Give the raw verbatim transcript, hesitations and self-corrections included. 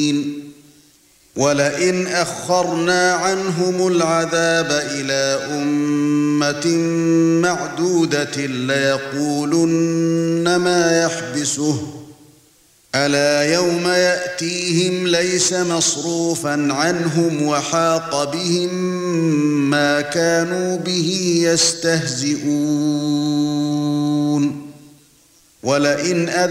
وَلَئِنْ أَخَّرْنَا عَنْهُمُ الْعَذَابَ إِلَى أُمَّةٍ مَّعْدُودَةٍ لَّيَقُولُنَّ مَا يَحْبِسُهُ أَلَا يَوْمَ يَأْتِيهِمْ لَيْسَ مَصْرُوفًا عَنْهُمْ وَحَاقَ بِهِم مَّا كَانُوا بِهِ يَسْتَهْزِئُونَ وَلَئِنْ